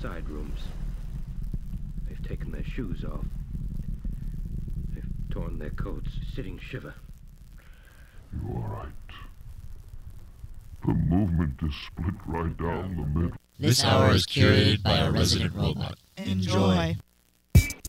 side rooms. They've taken their shoes off. They've torn their coats, sitting shiver. You are right. The movement is split right down the middle. This hour is curated by a resident robot. Enjoy.